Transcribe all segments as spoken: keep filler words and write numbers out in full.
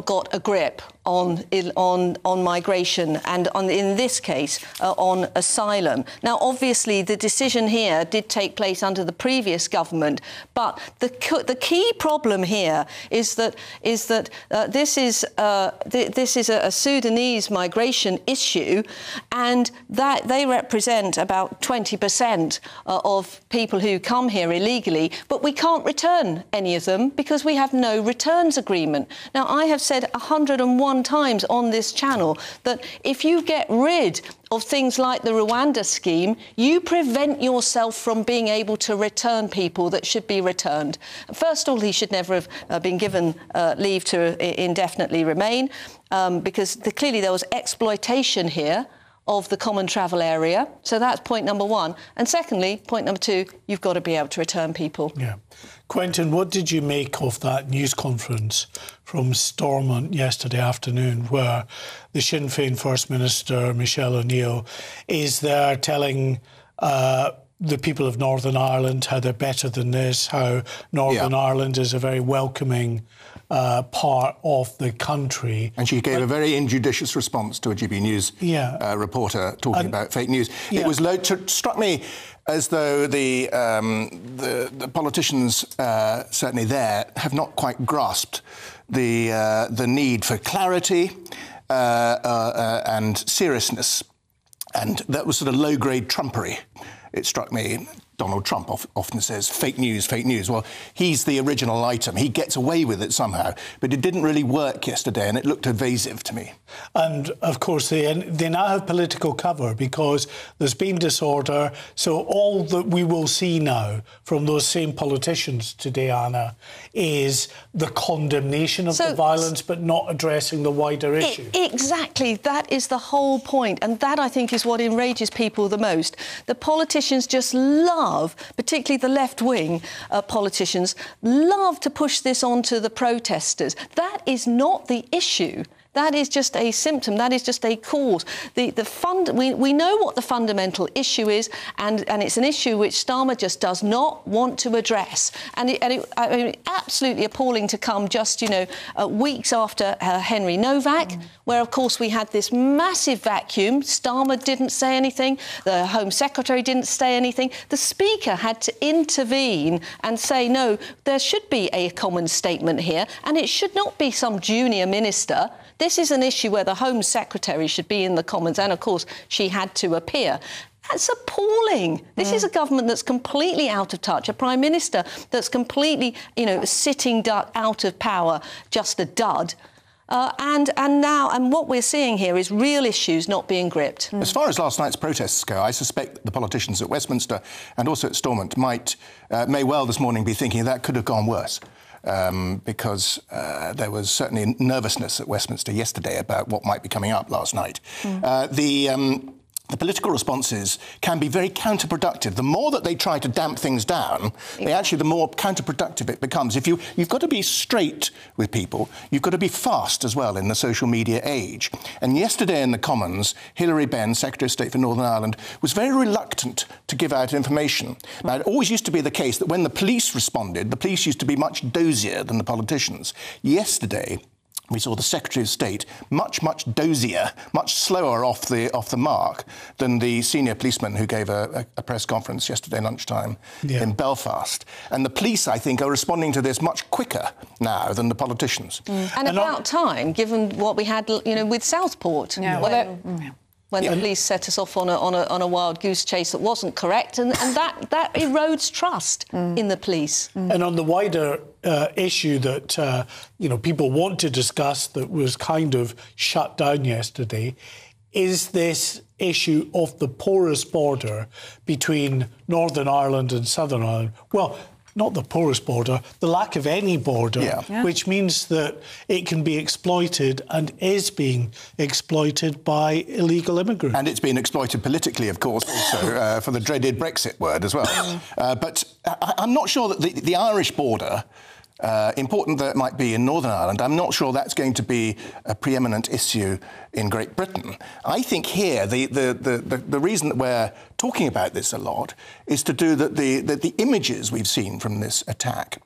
not got a grip on on on migration and on, in this case, uh, on asylum. Now, obviously, the decision here did take place under the previous government, but the the key problem here is that is that uh, this is uh, th this is a, a Sudanese migration issue, and that they represent about twenty percent uh, of people who come here illegally, but we can't return any of them because we have no returns agreement. Now, I have said one hundred and one times on this channel that if you get rid of things like the Rwanda scheme, you prevent yourself from being able to return people that should be returned. First of all, he should never have uh, been given uh, leave to uh, indefinitely remain, um, because the, clearly there was exploitation here of the common travel area. So that's point number one. And secondly, point number two, you've got to be able to return people. Yeah. Quentin, what did you make of that news conference from Stormont yesterday afternoon, where the Sinn Féin First Minister, Michelle O'Neill, is there telling uh, the people of Northern Ireland how they're better than this, how Northern yeah. Ireland is a very welcoming uh, part of the country. And she gave but, a very injudicious response to a G B News yeah. uh, reporter talking and, about fake news. Yeah. It was low, it struck me as though the, um, the, the politicians, uh, certainly there, have not quite grasped the, uh, the need for clarity uh, uh, uh, and seriousness. And that was sort of low-grade trumpery. It struck me. Donald Trump often says, fake news, fake news. Well, he's the original item. He gets away with it somehow. But it didn't really work yesterday, and it looked evasive to me. And, of course, they, they now have political cover because there's been disorder. So all that we will see now from those same politicians today, Anna, is the condemnation of so, the violence but not addressing the wider issue. It, exactly. That is the whole point. And that, I think, is what enrages people the most. The politicians just love Love, particularly the left-wing uh, politicians, love to push this onto the protesters. That is not the issue. That is just a symptom. That is just a cause. The, the fund, we, we know what the fundamental issue is, and, and it's an issue which Starmer just does not want to address. And, it, and it, I mean, absolutely appalling to come just, you know, uh, weeks after uh, Henry Novak, mm. where, of course, we had this massive vacuum. Starmer didn't say anything. The Home Secretary didn't say anything. The Speaker had to intervene and say, no, there should be a common statement here, and it should not be some junior minister. This is an issue where the Home Secretary should be in the Commons, and, of course, she had to appear. That's appalling. This mm. is a government that's completely out of touch, a Prime Minister that's completely, you know, sitting duck out of power, just a dud. Uh, and, and now, and what we're seeing here is real issues not being gripped. Mm. As far as last night's protests go, I suspect the politicians at Westminster and also at Stormont might, uh, may well this morning be thinking that could have gone worse. Um, because uh, there was certainly nervousness at Westminster yesterday about what might be coming up last night. Mm. Uh, the... Um, The political responses can be very counterproductive. The more that they try to damp things down, they actually, the more counterproductive it becomes. If you, you've got to be straight with people, you've got to be fast as well in the social media age. And yesterday in the Commons, Hilary Benn, Secretary of State for Northern Ireland, was very reluctant to give out information. Now, it always used to be the case that when the police responded, the police used to be much dozier than the politicians. Yesterday, we saw the Secretary of State much, much dozier, much slower off the off the mark than the senior policeman who gave a, a press conference yesterday lunchtime yeah. in Belfast. And the police, I think, are responding to this much quicker now than the politicians. Mm. And, and about time, given what we had, you know, with Southport. Yeah. When, well, mm. when yeah. the police set us off on a, on a, on a wild goose chase that wasn't correct, and, and that, that erodes trust mm. in the police. Mm. And on the wider uh, issue that, uh, you know, people want to discuss that was kind of shut down yesterday, is this issue of the porous border between Northern Ireland and Southern Ireland. Well, not the porous border, the lack of any border, yeah. Yeah. which means that it can be exploited and is being exploited by illegal immigrants. And it's been exploited politically, of course, also uh, for the dreaded Brexit word as well. uh, but I, I'm not sure that the, the Irish border, Uh, important that it might be in Northern Ireland, I'm not sure that's going to be a preeminent issue in Great Britain. I think here the, the, the, the, the reason that we're talking about this a lot is to do that the, that the images we've seen from this attack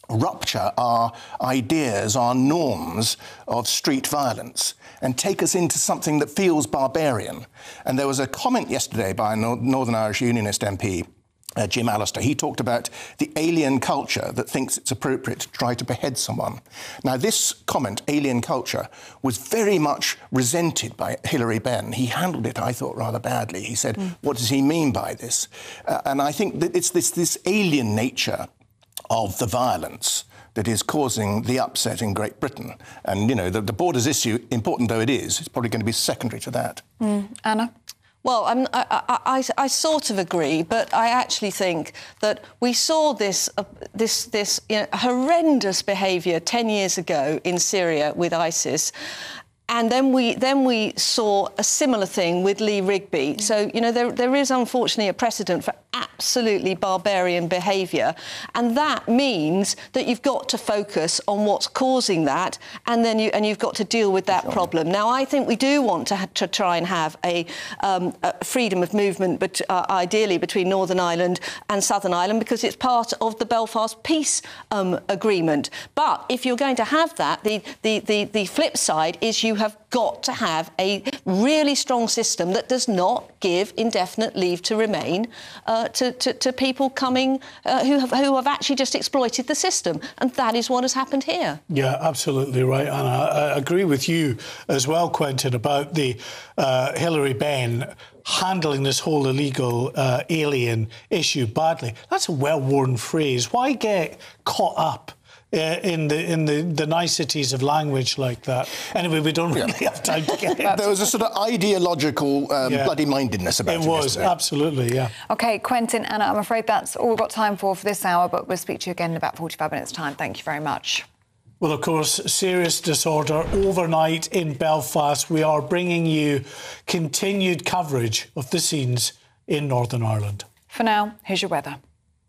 rupture our ideas, our norms of street violence and take us into something that feels barbarian. And there was a comment yesterday by a Northern Irish Unionist M P, Uh, Jim Allister. He talked about the alien culture that thinks it's appropriate to try to behead someone. Now, this comment, alien culture, was very much resented by Hilary Benn. He handled it, I thought, rather badly. He said, mm. what does he mean by this? Uh, and I think that it's this, this alien nature of the violence that is causing the upset in Great Britain. And, you know, the, the borders issue, important though it is, it's probably going to be secondary to that. Mm. Anna? Well, I'm, I, I, I, I sort of agree, but I actually think that we saw this, uh, this, this you know, horrendous behaviour ten years ago in Syria with ISIS. And then we then we saw a similar thing with Lee Rigby. So, you know, there, there is unfortunately a precedent for absolutely barbarian behaviour. And that means that you've got to focus on what's causing that, and then you and you've got to deal with that problem. Now, I think we do want to, ha to try and have a, um, a freedom of movement, but uh, ideally between Northern Ireland and Southern Ireland, because it's part of the Belfast Peace um, Agreement. But if you're going to have that, the, the, the, the flip side is you have got to have a really strong system that does not give indefinite leave to remain uh, to, to, to people coming uh, who have who have actually just exploited the system, and that is what has happened here. Yeah, absolutely right, Anna. I agree with you as well, Quentin, about the uh, Hilary Benn handling this whole illegal uh, alien issue badly. That's a well-worn phrase. Why get caught up Uh, in the in the, the niceties of language like that? Anyway, we don't really yeah. have time to get into. There was a sort of ideological um, yeah. bloody-mindedness about it. It was, yesterday. absolutely, yeah. OK, Quentin, Anna, I'm afraid that's all we've got time for for this hour, but we'll speak to you again in about forty-five minutes' time. Thank you very much. Well, of course, serious disorder overnight in Belfast. We are bringing you continued coverage of the scenes in Northern Ireland. For now, here's your weather.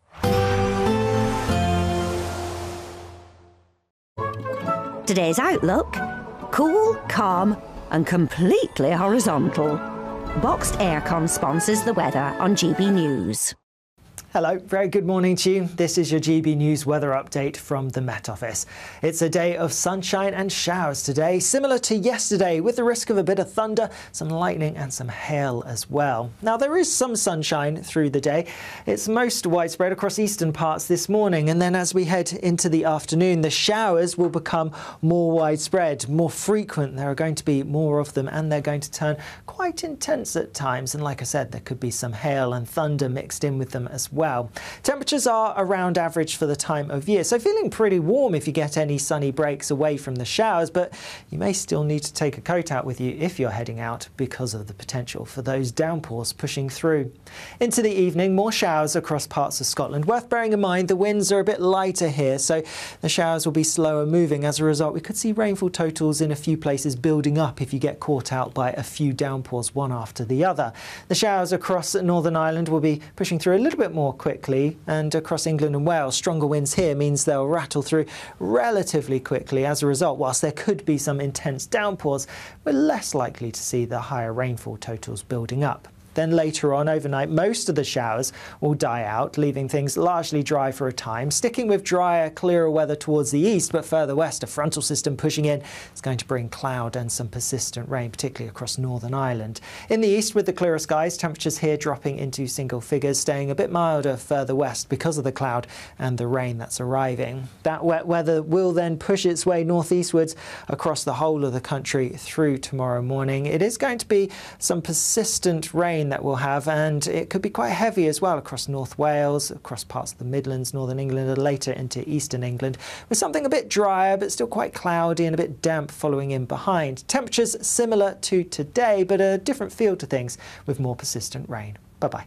Today's outlook: cool, calm and completely horizontal. Boxed Aircon sponsors the weather on G B News. Hello, very good morning to you. This is your G B News weather update from the Met Office. It's a day of sunshine and showers today, similar to yesterday, with the risk of a bit of thunder, some lightning and some hail as well. Now, there is some sunshine through the day. It's most widespread across eastern parts this morning, and then as we head into the afternoon, the showers will become more widespread, more frequent. There are going to be more of them, and they're going to turn quite intense at times. And like I said, there could be some hail and thunder mixed in with them as well. Well. Temperatures are around average for the time of year, so feeling pretty warm if you get any sunny breaks away from the showers, but you may still need to take a coat out with you if you're heading out because of the potential for those downpours pushing through. Into the evening, more showers across parts of Scotland. Worth bearing in mind the winds are a bit lighter here, so the showers will be slower moving. As a result, we could see rainfall totals in a few places building up if you get caught out by a few downpours one after the other. The showers across Northern Ireland will be pushing through a little bit more quickly, and across England and Wales, stronger winds here means they'll rattle through relatively quickly. As a result, whilst there could be some intense downpours, we're less likely to see the higher rainfall totals building up. Then later on overnight, most of the showers will die out, leaving things largely dry for a time, sticking with drier, clearer weather towards the east, but further west, a frontal system pushing in is going to bring cloud and some persistent rain, particularly across Northern Ireland. In the east, with the clearer skies, temperatures here dropping into single figures, staying a bit milder further west because of the cloud and the rain that's arriving. That wet weather will then push its way northeastwards across the whole of the country through tomorrow morning. It is going to be some persistent rain that we'll have, and it could be quite heavy as well across North Wales, across parts of the Midlands, Northern England, and later into Eastern England, with something a bit drier but still quite cloudy and a bit damp following in behind. Temperatures similar to today, but a different feel to things with more persistent rain. Bye-bye.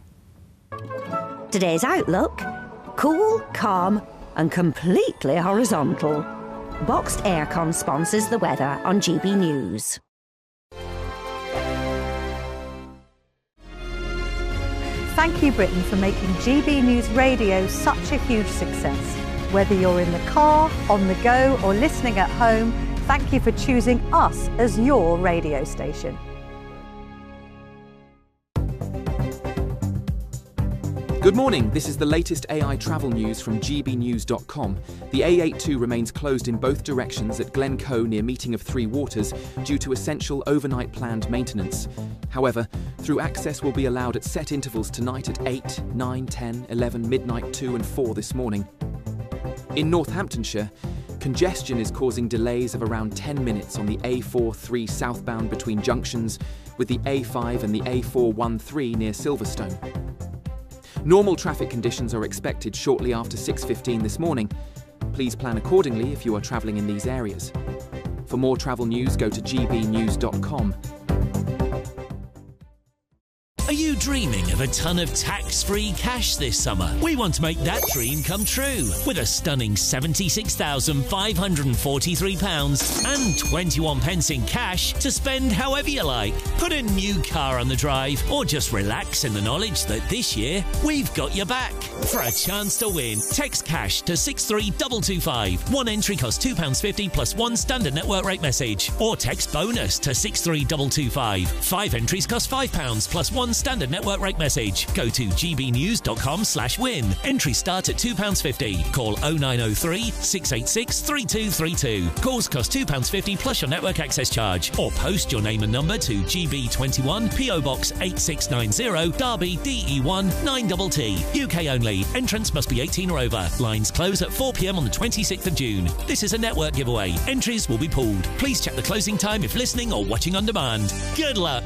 Today's outlook: cool, calm and completely horizontal. Boxed Aircon sponsors the weather on G B News. Thank you, Britain, for making G B News Radio such a huge success. Whether you're in the car, on the go or listening at home, thank you for choosing us as your radio station. Good morning, this is the latest A I travel news from G B news dot com. The A eighty-two remains closed in both directions at Glencoe near Meeting of Three Waters due to essential overnight planned maintenance. However, through access will be allowed at set intervals tonight at eight, nine, ten, eleven, midnight, two and four this morning. In Northamptonshire, congestion is causing delays of around ten minutes on the A forty-three southbound between junctions, with the A five and the A four thirteen near Silverstone. Normal traffic conditions are expected shortly after six fifteen this morning. Please plan accordingly if you are travelling in these areas. For more travel news, go to G B news dot com. Are you dreaming of a ton of tax-free cash this summer? We want to make that dream come true with a stunning seventy-six thousand five hundred forty-three pounds and twenty-one pence in cash to spend however you like. Put a new car on the drive or just relax in the knowledge that this year we've got your back. For a chance to win, text cash to six three two two five. One entry costs two pounds fifty plus one standard network rate message. Or text bonus to six three two two five. Five entries cost five pounds plus one standard network rate message. Go to G B news dot com slash win. Entries start at two pounds fifty. Call oh nine oh three, six eight six, three two three two. Calls cost two pounds fifty plus your network access charge. Or post your name and number to G B twenty-one, P O Box eight six nine zero, Derby D E one nine T T. U K only. Entrance must be eighteen or over. Lines close at four p m on the twenty-sixth of June. This is a network giveaway. Entries will be pooled. Please check the closing time if listening or watching on demand. Good luck.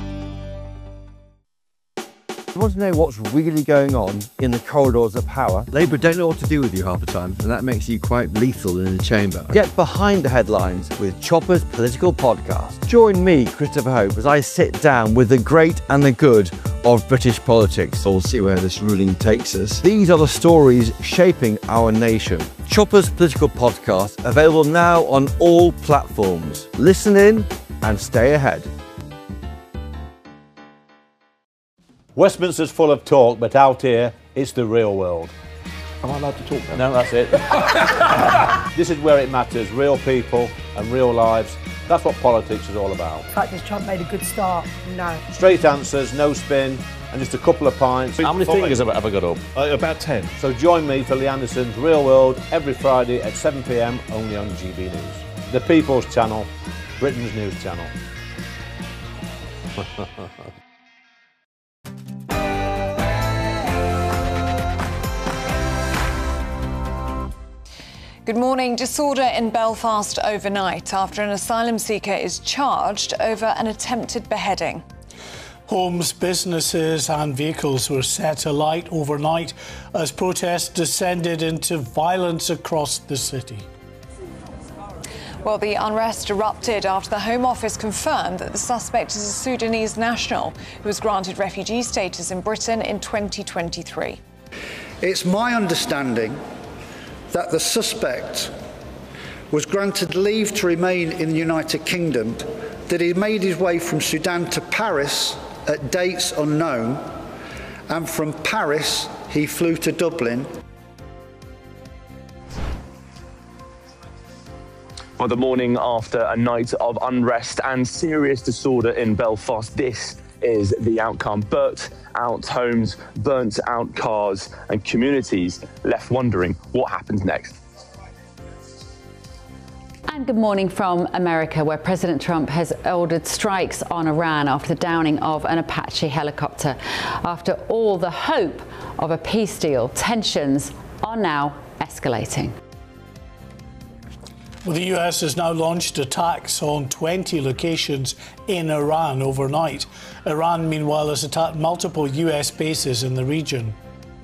You want to know what's really going on in the corridors of power? Labour don't know what to do with you half the time, and that makes you quite lethal in the chamber. Get behind the headlines with Chopper's Political Podcast. Join me, Christopher Hope, as I sit down with the great and the good of British politics. We'll see where this ruling takes us. These are the stories shaping our nation. Chopper's Political Podcast, available now on all platforms. Listen in and stay ahead. Westminster's full of talk, but out here, it's the real world. Am I allowed to talk now? No, that's it. This is where it matters, real people and real lives. That's what politics is all about. In fact, has Trump made a good start? No. Straight answers, no spin, and just a couple of pints. How many fingers have I ever got up? Uh, about ten. So join me for Lee Anderson's Real World every Friday at seven p m only on G B News. The People's Channel, Britain's news channel. Good morning. Disorder in Belfast overnight after an asylum seeker is charged over an attempted beheading. Homes, businesses and vehicles were set alight overnight as protests descended into violence across the city. Well, the unrest erupted after the Home Office confirmed that the suspect is a Sudanese national who was granted refugee status in Britain in twenty twenty-three. It's my understanding that the suspect was granted leave to remain in the United Kingdom, that he made his way from Sudan to Paris at dates unknown, and from Paris he flew to Dublin. Well, the morning after a night of unrest and serious disorder in Belfast, this is the outcome. Burnt out homes, burnt out cars, and communities left wondering what happens next. And good morning from America, where President Trump has ordered strikes on Iran after the downing of an Apache helicopter. After all the hope of a peace deal, tensions are now escalating. Well, the U S has now launched attacks on twenty locations in Iran overnight. Iran, meanwhile, has attacked multiple U S bases in the region.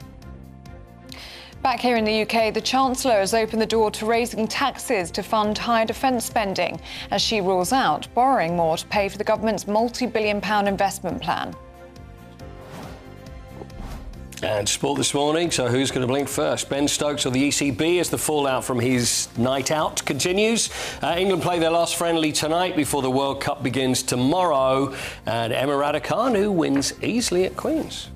Back here in the U K, the Chancellor has opened the door to raising taxes to fund higher defence spending, as she rules out borrowing more to pay for the government's multi-billion pound investment plan. And sport this morning, so who's going to blink first? Ben Stokes or the E C B as the fallout from his night out continues. Uh, England play their last friendly tonight before the World Cup begins tomorrow. And Emma Raducanu, who wins easily at Queen's.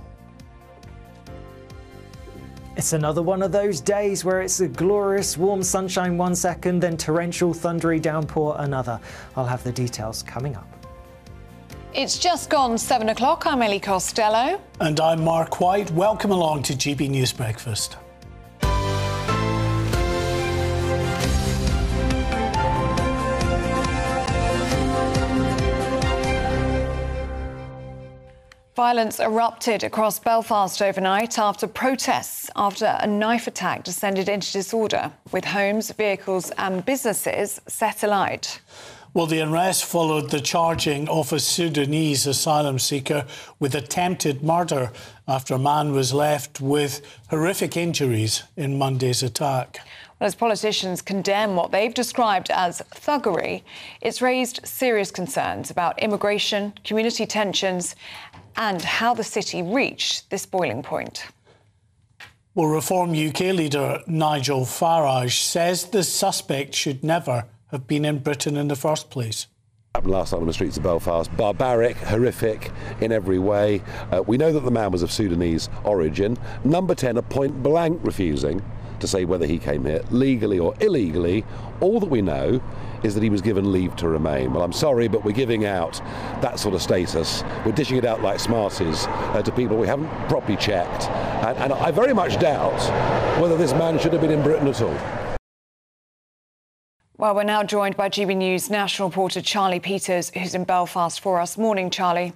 It's another one of those days where it's a glorious warm sunshine one second, then torrential thundery downpour another. I'll have the details coming up. It's just gone seven o'clock. I'm Ellie Costello. And I'm Mark White. Welcome along to G B News Breakfast. Violence erupted across Belfast overnight after protests after a knife attack descended into disorder, with homes, vehicles and businesses set alight. Well, the unrest followed the charging of a Sudanese asylum seeker with attempted murder after a man was left with horrific injuries in Monday's attack. Well, as politicians condemn what they've described as thuggery, it's raised serious concerns about immigration, community tensions and how the city reached this boiling point. Well, Reform U K leader Nigel Farage says the suspect should never have been in Britain in the first place. Happened last night on the streets of Belfast. Barbaric, horrific in every way. Uh, we know that the man was of Sudanese origin. Number ten, a point blank refusing to say whether he came here legally or illegally. All that we know is that he was given leave to remain. Well, I'm sorry, but we're giving out that sort of status. We're dishing it out like Smarties uh, to people we haven't properly checked. And, and I very much doubt whether this man should have been in Britain at all. Well, we're now joined by G B News national reporter Charlie Peters, who's in Belfast for us. Morning, Charlie.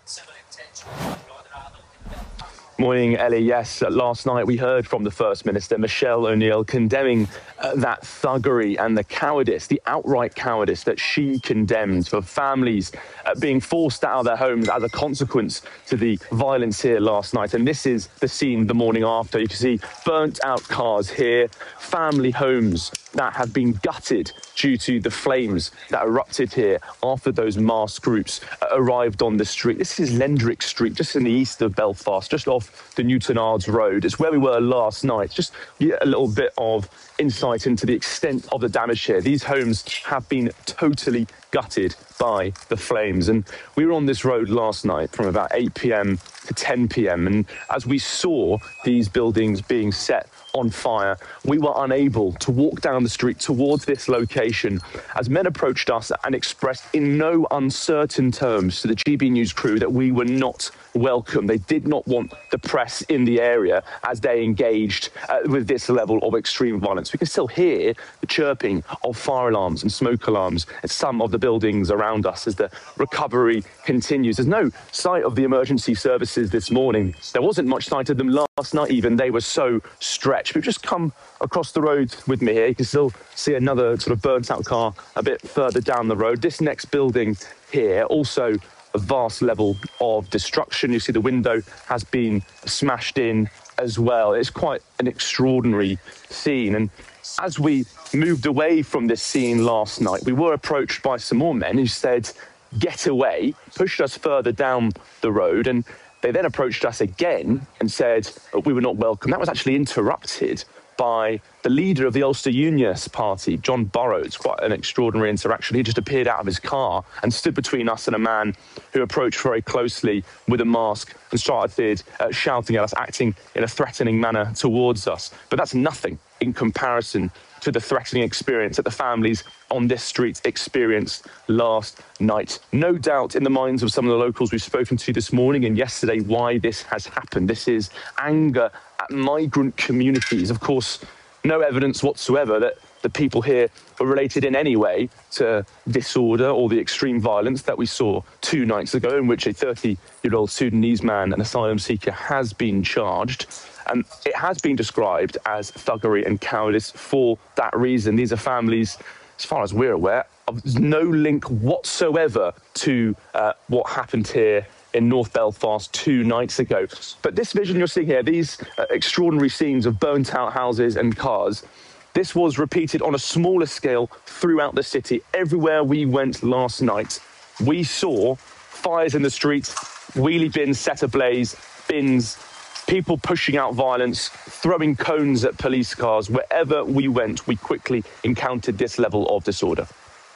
Morning, Ellie. Yes, uh, last night we heard from the First Minister, Michelle O'Neill, condemning uh, that thuggery and the cowardice, the outright cowardice that she condemned for families uh, being forced out of their homes as a consequence to the violence here last night. And this is the scene the morning after. You can see burnt out cars here, family homes that have been gutted due to the flames that erupted here after those mass groups uh, arrived on the street. This is Lendrick Street, just in the east of Belfast, just off the Newtonards Road. It's where we were last night. Just get a little bit of insight into the extent of the damage here. These homes have been totally gutted by the flames. And we were on this road last night from about eight p m to ten p m And as we saw these buildings being set on fire, we were unable to walk down the street towards this location as men approached us and expressed in no uncertain terms to the G B News crew that we were not welcome. They did not want the press in the area as they engaged uh, with this level of extreme violence. We can still hear the chirping of fire alarms and smoke alarms at some of the buildings around us as the recovery continues. There's no sight of the emergency services this morning. There wasn't much sight of them last night even. They were so stretched. We've just come across the road with me here. You can still see another sort of burnt out car a bit further down the road. This next building here also a vast level of destruction. You see the window has been smashed in as well. It's quite an extraordinary scene. And as we moved away from this scene last night, we were approached by some more men who said, "Get away," pushed us further down the road. And they then approached us again and said we were not welcome. That was actually interrupted by the leader of the Ulster Unionist Party, John Burrows. Quite an extraordinary interaction. He just appeared out of his car and stood between us and a man who approached very closely with a mask and started uh, shouting at us, acting in a threatening manner towards us. But that's nothing in comparison to the threatening experience that the families on this street experienced last night. No doubt in the minds of some of the locals we've spoken to this morning and yesterday why this has happened. This is anger at migrant communities. Of course, no evidence whatsoever that the people here were related in any way to disorder or the extreme violence that we saw two nights ago, in which a thirty-year-old Sudanese man, an asylum seeker, has been charged. And it has been described as thuggery and cowardice for that reason. These are families, as far as we're aware, of no link whatsoever to uh, what happened here in North Belfast two nights ago. But this vision you're seeing here, these uh, extraordinary scenes of burnt-out houses and cars, this was repeated on a smaller scale throughout the city. Everywhere we went last night, we saw fires in the streets, wheelie bins set ablaze, bins, people pushing out violence, throwing cones at police cars. Wherever we went, we quickly encountered this level of disorder.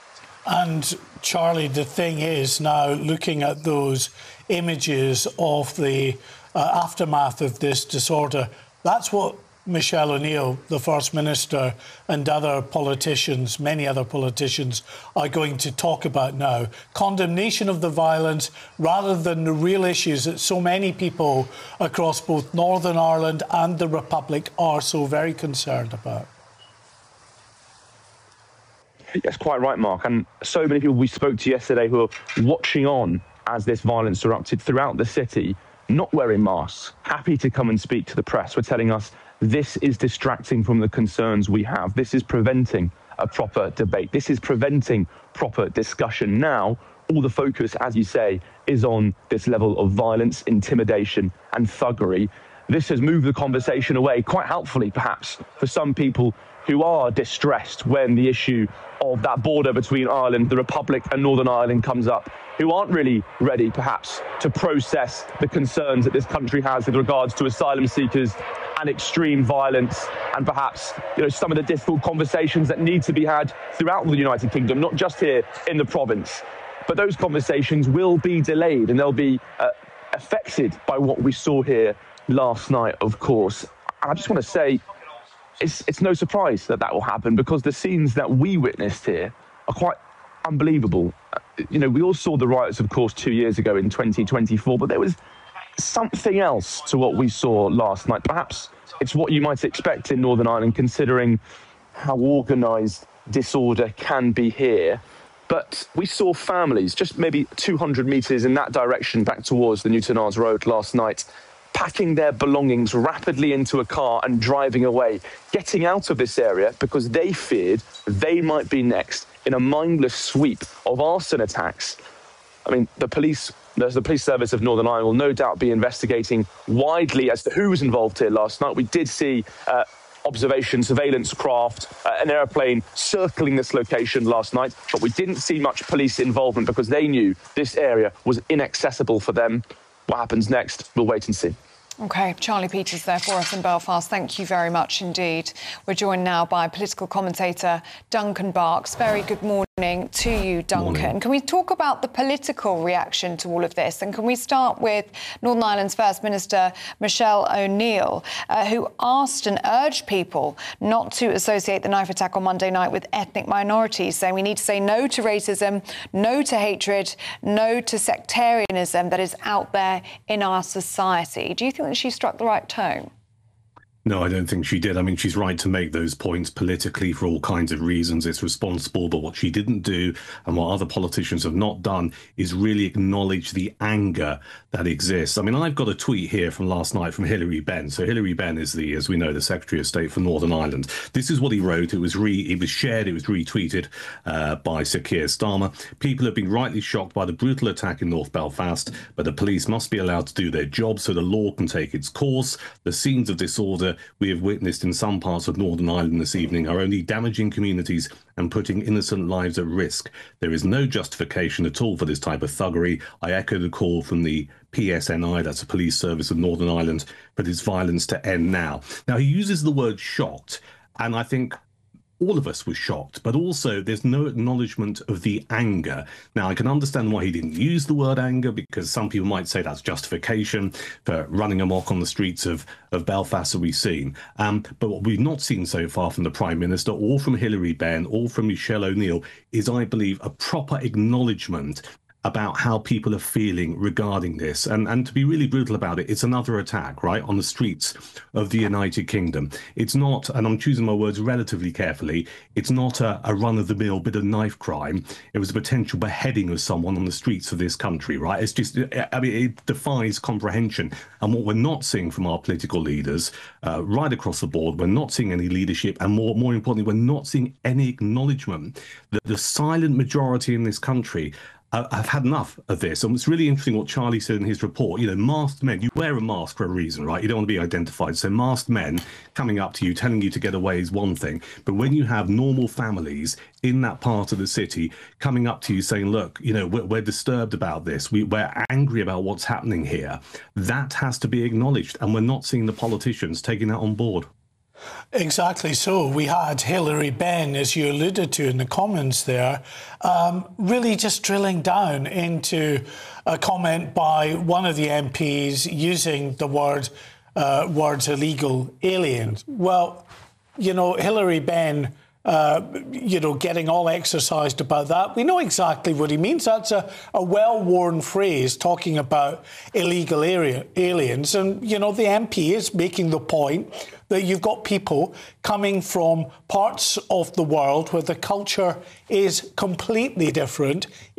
And, Charlie, the thing is now, looking at those images of the uh, aftermath of this disorder, that's what Michelle O'Neill, the First Minister, and other politicians, many other politicians, are going to talk about now. Condemnation of the violence rather than the real issues that so many people across both Northern Ireland and the Republic are so very concerned about. Yes, quite right, Mark. And so many people we spoke to yesterday who are watching on as this violence erupted throughout the city, not wearing masks, happy to come and speak to the press, were telling us this is distracting from the concerns we have. This is preventing a proper debate. This is preventing proper discussion. Now, all the focus, as you say, is on this level of violence, intimidation and thuggery. This has moved the conversation away, quite helpfully perhaps, for some people who are distressed when the issue of that border between Ireland, the Republic and Northern Ireland comes up, who aren't really ready perhaps to process the concerns that this country has with regards to asylum seekers and extreme violence, and perhaps, you know, some of the difficult conversations that need to be had throughout the United Kingdom, not just here in the province. But those conversations will be delayed, and they'll be uh, affected by what we saw here last night, of course. And I just want to say, It's, it's no surprise that that will happen, because the scenes that we witnessed here are quite unbelievable. Uh, you know, we all saw the riots, of course, two years ago in twenty twenty-four, but there was something else to what we saw last night. Perhaps it's what you might expect in Northern Ireland, considering how organised disorder can be here. But we saw families just maybe two hundred metres in that direction back towards the Newtownards Road last night, packing their belongings rapidly into a car and driving away, getting out of this area because they feared they might be next in a mindless sweep of arson attacks. I mean, the police, there's the police service of Northern Ireland will no doubt be investigating widely as to who was involved here last night. We did see uh, observation, surveillance craft, uh, an airplane circling this location last night, but we didn't see much police involvement because they knew this area was inaccessible for them. What happens next, we'll wait and see. OK, Charlie Peters there for us in Belfast. Thank you very much indeed. We're joined now by political commentator Duncan Barks. Very good morning to you, Duncan. Morning. Can we talk about the political reaction to all of this? And can we start with Northern Ireland's First Minister Michelle O'Neill, uh, who asked and urged people not to associate the knife attack on Monday night with ethnic minorities, saying we need to say no to racism, no to hatred, no to sectarianism that is out there in our society. Do you think that she struck the right tone? No, I don't think she did. I mean, she's right to make those points politically for all kinds of reasons. It's responsible. But what she didn't do, and what other politicians have not done, is really acknowledge the anger that exists. I mean, I've got a tweet here from last night from Hilary Benn. So Hilary Benn is the, as we know, the Secretary of State for Northern Ireland. This is what he wrote. It was re, it was shared. It was retweeted uh, by Sir Keir Starmer. People have been rightly shocked by the brutal attack in North Belfast, but the police must be allowed to do their job so the law can take its course. The scenes of disorder we have witnessed in some parts of Northern Ireland this evening are only damaging communities and putting innocent lives at risk. There is no justification at all for this type of thuggery. I echo the call from the P S N I, that's the Police Service of Northern Ireland, for this violence to end now. Now, he uses the word shocked, and I think all of us were shocked, but also there's no acknowledgement of the anger. Now, I can understand why he didn't use the word anger, because some people might say that's justification for running amok on the streets of, of Belfast that we've seen. Um, but what we've not seen so far from the Prime Minister or from Hilary Benn or from Michelle O'Neill is, I believe, a proper acknowledgement about how people are feeling regarding this. And, and to be really brutal about it, it's another attack, right, on the streets of the United Kingdom. It's not, and I'm choosing my words relatively carefully, it's not a, a run-of-the-mill bit of knife crime. It was a potential beheading of someone on the streets of this country, right? It's just, I mean, it defies comprehension. And what we're not seeing from our political leaders uh, right across the board, we're not seeing any leadership, and more, more importantly, we're not seeing any acknowledgement that the silent majority in this country I've had enough of this. And it's really interesting what Charlie said in his report. You know, masked men, you wear a mask for a reason, right? You don't want to be identified. So masked men coming up to you, telling you to get away is one thing. But when you have normal families in that part of the city coming up to you saying, look, you know, we're, we're disturbed about this, we, we're angry about what's happening here, that has to be acknowledged. And we're not seeing the politicians taking that on board. Exactly so. We had Hilary Benn, as you alluded to in the comments there, um, really just drilling down into a comment by one of the M Ps using the word uh, words illegal aliens. Well, you know, Hilary Benn, uh, you know, getting all exercised about that. We know exactly what he means. That's a, a well-worn phrase talking about illegal area, aliens. And, you know, the M P is making the point that you've got people coming from parts of the world where the culture is completely different.